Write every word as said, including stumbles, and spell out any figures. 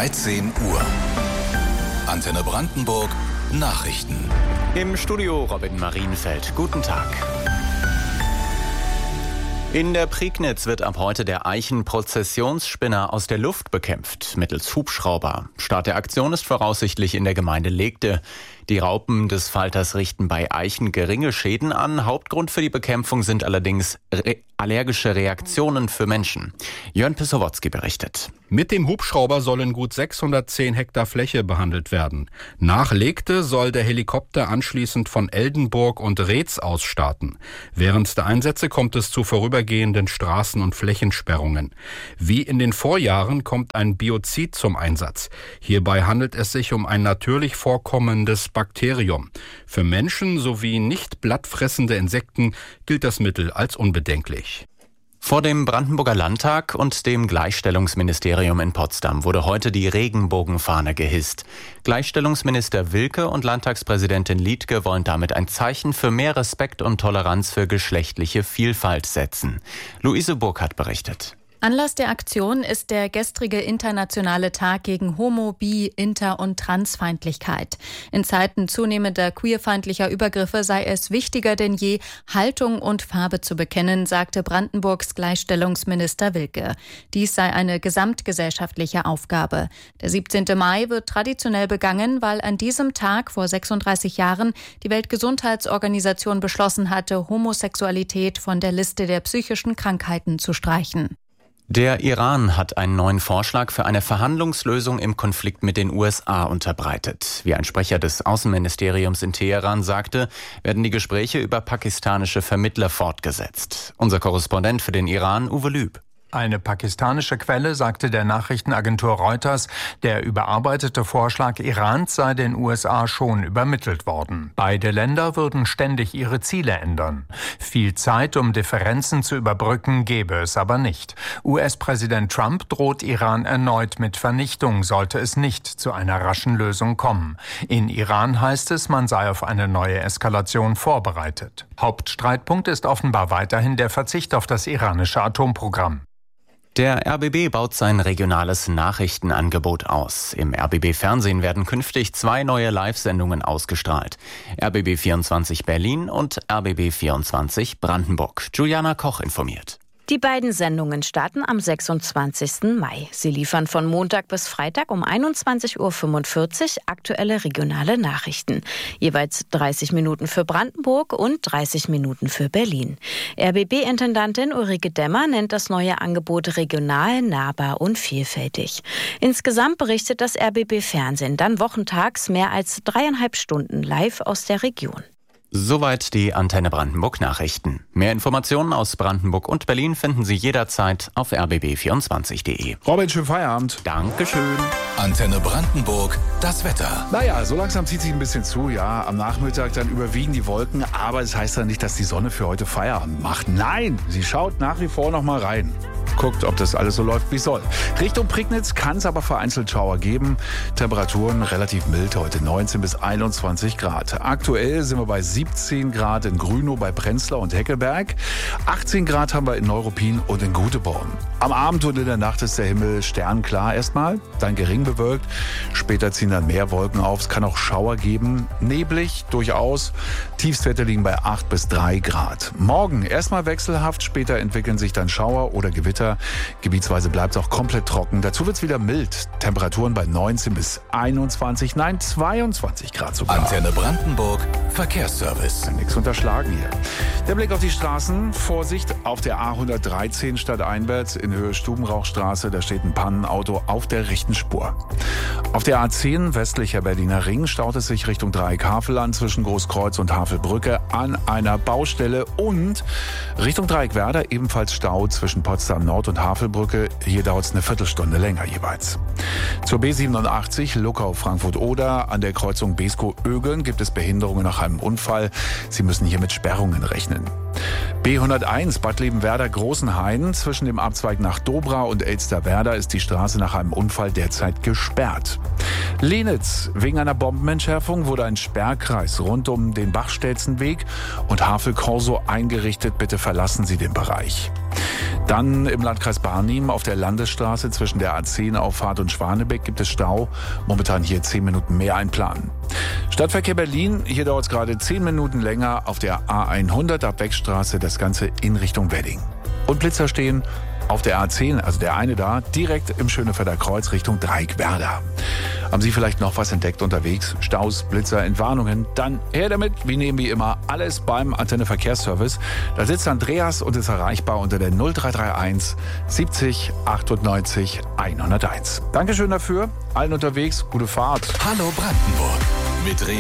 dreizehn Uhr. Antenne Brandenburg Nachrichten. Im Studio Robin Marienfeld. Guten Tag. In der Prignitz wird ab heute der Eichen-Prozessionsspinner aus der Luft bekämpft, mittels Hubschrauber. Start der Aktion ist voraussichtlich in der Gemeinde Legde. Die Raupen des Falters richten bei Eichen geringe Schäden an. Hauptgrund für die Bekämpfung sind allerdings re- allergische Reaktionen für Menschen. Jörn Pissowotzki berichtet. Mit dem Hubschrauber sollen gut sechshundertzehn Hektar Fläche behandelt werden. Nach Legde soll der Helikopter anschließend von Eldenburg und Reetz aus starten. Während der Einsätze kommt es zu vorübergehenden Straßen- und Flächensperrungen. Wie in den Vorjahren kommt ein Biozid zum Einsatz. Hierbei handelt es sich um ein natürlich vorkommendes Bakterium. Für Menschen sowie nicht blattfressende Insekten gilt das Mittel als unbedenklich. Vor dem Brandenburger Landtag und dem Gleichstellungsministerium in Potsdam wurde heute die Regenbogenfahne gehisst. Gleichstellungsminister Wilke und Landtagspräsidentin Liedtke wollen damit ein Zeichen für mehr Respekt und Toleranz für geschlechtliche Vielfalt setzen. Luise Burkhardt berichtet. Anlass der Aktion ist der gestrige internationale Tag gegen Homo-, Bi-, Inter- und Transfeindlichkeit. In Zeiten zunehmender queerfeindlicher Übergriffe sei es wichtiger denn je, Haltung und Farbe zu bekennen, sagte Brandenburgs Gleichstellungsminister Wilke. Dies sei eine gesamtgesellschaftliche Aufgabe. Der siebzehnten Mai wird traditionell begangen, weil an diesem Tag vor sechsunddreißig Jahren die Weltgesundheitsorganisation beschlossen hatte, Homosexualität von der Liste der psychischen Krankheiten zu streichen. Der Iran hat einen neuen Vorschlag für eine Verhandlungslösung im Konflikt mit den U S A unterbreitet. Wie ein Sprecher des Außenministeriums in Teheran sagte, werden die Gespräche über pakistanische Vermittler fortgesetzt. Unser Korrespondent für den Iran, Uwe Lüb. Eine pakistanische Quelle sagte der Nachrichtenagentur Reuters, der überarbeitete Vorschlag Irans sei den U S A schon übermittelt worden. Beide Länder würden ständig ihre Ziele ändern. Viel Zeit, um Differenzen zu überbrücken, gäbe es aber nicht. U S-Präsident Trump droht Iran erneut mit Vernichtung, sollte es nicht zu einer raschen Lösung kommen. In Iran heißt es, man sei auf eine neue Eskalation vorbereitet. Hauptstreitpunkt ist offenbar weiterhin der Verzicht auf das iranische Atomprogramm. Der R B B baut sein regionales Nachrichtenangebot aus. Im R B B-Fernsehen werden künftig zwei neue Live-Sendungen ausgestrahlt. R B B vierundzwanzig Berlin und R B B vierundzwanzig Brandenburg. Juliana Koch informiert. Die beiden Sendungen starten am sechsundzwanzigsten Mai. Sie liefern von Montag bis Freitag um einundzwanzig Uhr fünfundvierzig aktuelle regionale Nachrichten. Jeweils dreißig Minuten für Brandenburg und dreißig Minuten für Berlin. R B B-Intendantin Ulrike Demmer nennt das neue Angebot regional, nahbar und vielfältig. Insgesamt berichtet das R B B-Fernsehen dann wochentags mehr als dreieinhalb Stunden live aus der Region. Soweit die Antenne Brandenburg Nachrichten. Mehr Informationen aus Brandenburg und Berlin finden Sie jederzeit auf r b b vierundzwanzig punkt d e. Robin, schönen Feierabend. Dankeschön. Antenne Brandenburg, das Wetter. Naja, so langsam zieht sich ein bisschen zu, ja. Am Nachmittag dann überwiegen die Wolken, aber es heißt dann nicht, dass die Sonne für heute Feierabend macht. Nein, sie schaut nach wie vor noch mal rein. Guckt, ob das alles so läuft, wie es soll. Richtung Prignitz kann es aber vereinzelt Schauer geben. Temperaturen relativ mild heute, neunzehn bis einundzwanzig Grad. Aktuell sind wir bei siebzehn Grad in Grünow bei Prenzlau und Heckelberg. achtzehn Grad haben wir in Neuruppin und in Göteborg. Am Abend und in der Nacht ist der Himmel sternklar erstmal, dann gering bewölkt. Später ziehen dann mehr Wolken auf. Es kann auch Schauer geben. Neblig durchaus. Tiefstwerte liegen bei acht bis drei Grad. Morgen erstmal wechselhaft, später entwickeln sich dann Schauer oder Gewitter. Gebietsweise bleibt es auch komplett trocken. Dazu wird es wieder mild. Temperaturen bei neunzehn bis einundzwanzig, nein zweiundzwanzig Grad sogar. Antenne Brandenburg, Verkehrsservice. Nichts unterschlagen hier. Der Blick auf die Straßen. Vorsicht auf der A hundertdreizehn stadteinwärts in Höhe Stubenrauchstraße. Da steht ein Pannenauto auf der rechten Spur. Auf der A zehn westlicher Berliner Ring staut es sich Richtung Dreieck-Havelland zwischen Großkreuz und Havelbrücke an einer Baustelle und Richtung Dreieck-Werder ebenfalls Stau zwischen Potsdam Nord und Havelbrücke. Hier dauert es eine Viertelstunde länger jeweils. Zur B siebenundachtzig Luckau-Frankfurt-Oder an der Kreuzung Beeskow-Ögeln gibt es Behinderungen nach einem Unfall. Sie müssen hier mit Sperrungen rechnen. B hunderteins Bad Liebenwerda-Großenhain. Zwischen dem Abzweig nach Dobra und Elsterwerda ist die Straße nach einem Unfall derzeit gesperrt. Lenitz. Wegen einer Bombenentschärfung wurde ein Sperrkreis rund um den Bachstelzenweg und Havel-Corso eingerichtet. Bitte verlassen Sie den Bereich. Dann im Landkreis Barnim auf der Landesstraße zwischen der A zehn Auffahrt und Schwanebeck gibt es Stau. Momentan hier zehn Minuten mehr einplanen. Stadtverkehr Berlin, hier dauert es gerade zehn Minuten länger auf der A hundert ab Beckstraße, das Ganze in Richtung Wedding. Und Blitzer stehen auf der A zehn, also der eine da, direkt im Schönefelder Kreuz Richtung Dreieckwerder. Haben Sie vielleicht noch was entdeckt unterwegs? Staus, Blitzer, Entwarnungen? Dann her damit. Wir nehmen wie immer alles beim Antenne Verkehrsservice. Da sitzt Andreas und ist erreichbar unter der null drei drei eins siebzig achtundneunzig hunderteins. Dankeschön dafür. Allen unterwegs, gute Fahrt. Hallo Brandenburg mit René